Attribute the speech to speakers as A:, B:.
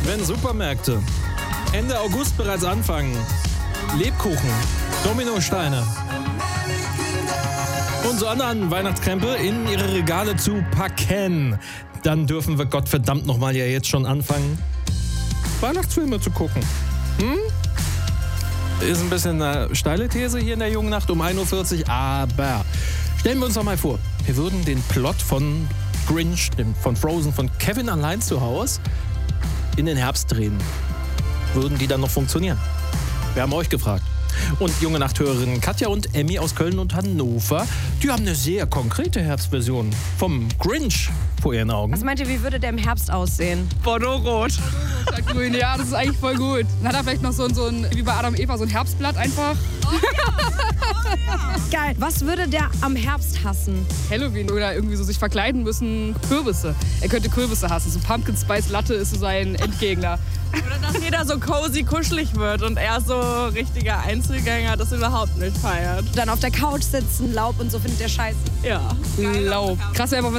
A: wenn Supermärkte Ende August bereits anfangen, Lebkuchen, Dominosteine und so anderen Weihnachtskrempel in ihre Regale zu packen, dann dürfen wir Gottverdammt nochmal ja jetzt schon anfangen, Weihnachtsfilme zu gucken. Ist ein bisschen eine steile These hier in der jungen Nacht um 1.40 Uhr, aber stellen wir uns doch mal vor, wir würden den Plot von Grinch, von Frozen, von Kevin allein zu Hause in den Herbst drehen. Würden die dann noch funktionieren? Wir haben euch gefragt. Und junge Nachthörerinnen Katja und Emmy aus Köln und Hannover, die haben eine sehr konkrete Herbstversion vom Grinch vor ihren Augen.
B: Was meint ihr, wie würde der im Herbst aussehen?
C: Bordeaux-rot.
D: Grün, ja, das ist eigentlich voll gut. Dann hat er vielleicht noch so ein wie bei Adam und Eva, so ein Herbstblatt einfach.
B: Geil. Was würde der am Herbst hassen?
D: Halloween oder irgendwie so sich verkleiden müssen. Kürbisse. Er könnte Kürbisse hassen. So Pumpkin Spice Latte ist so sein Endgegner.
C: Oder dass jeder so cozy kuschelig wird und er so richtiger Einzelgänger das überhaupt nicht feiert.
B: Dann auf der Couch sitzen, Laub und so findet er scheiße.
C: Ja.
D: Laub. Krass wäre aber, wenn